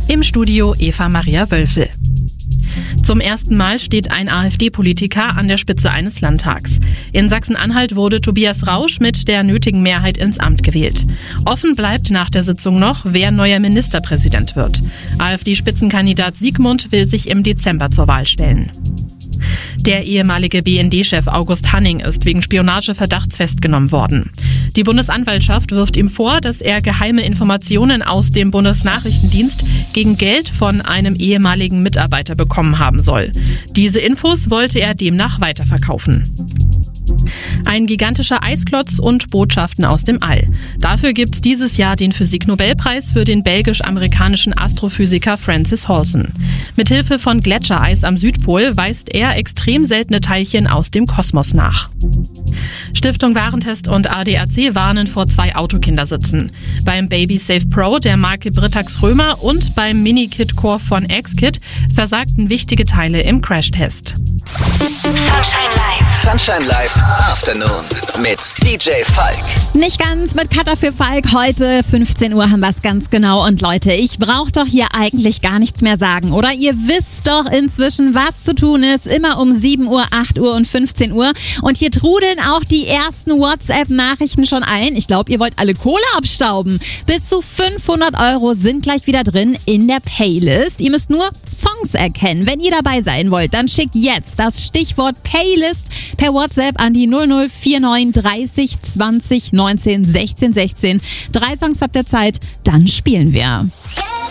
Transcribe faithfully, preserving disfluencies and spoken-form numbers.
Im Studio Eva Maria Wölfel. Zum ersten Mal steht ein AfD-Politiker an der Spitze eines Landtags. In Sachsen-Anhalt wurde Tobias Rausch mit der nötigen Mehrheit ins Amt gewählt. Offen bleibt nach der Sitzung noch, wer neuer Ministerpräsident wird. AfD-Spitzenkandidat Siegmund will sich im Dezember zur Wahl stellen. Der ehemalige B N D-Chef August Hanning ist wegen Spionageverdachts festgenommen worden. Die Bundesanwaltschaft wirft ihm vor, dass er geheime Informationen aus dem Bundesnachrichtendienst gegen Geld von einem ehemaligen Mitarbeiter bekommen haben soll. Diese Infos wollte er demnach weiterverkaufen. Ein gigantischer Eisklotz und Botschaften aus dem All. Dafür gibt's dieses Jahr den Physiknobelpreis für den belgisch-amerikanischen Astrophysiker Francis Halson. Mithilfe von Gletschereis am Südpol weist er extrem seltene Teilchen aus dem Kosmos nach. Stiftung Warentest und A D A C warnen vor zwei Autokindersitzen. Beim Baby Safe Pro der Marke Britax Römer und beim Mini-Kit Core von X-Kit versagten wichtige Teile im Crashtest. Sunshine Live. Sunshine Live Afternoon mit D J Falk. Nicht ganz mit Cutter für Falk. Heute fünfzehn Uhr haben wir es ganz genau. Und Leute, ich brauche doch hier eigentlich gar nichts mehr sagen, oder? Ihr wisst doch inzwischen, was zu tun ist. Immer um sieben Uhr, acht Uhr und fünfzehn Uhr. Und hier trudeln auch die ersten WhatsApp-Nachrichten schon ein. Ich glaube, ihr wollt alle Kohle abstauben. Bis zu fünfhundert Euro sind gleich wieder drin in der Playlist. Ihr müsst nur Songs erkennen. Wenn ihr dabei sein wollt, dann schickt jetzt das Stichwort Playlist per WhatsApp an die null null vier neun dreißig zwanzig neunzehn sechzehn sechzehn. Drei Songs habt ihr Zeit, dann spielen wir.